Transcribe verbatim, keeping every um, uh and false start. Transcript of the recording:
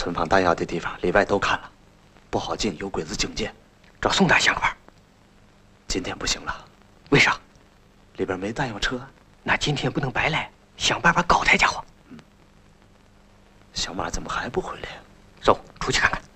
存放弹药的地方里外都看了，不好进，有鬼子警戒。 找宋大相块。 今天不行了， 为啥？ 里边没弹药车。 那今天不能白来，想办法搞他家伙。 嗯。小马怎么还不回来呀？ 走，出去看看。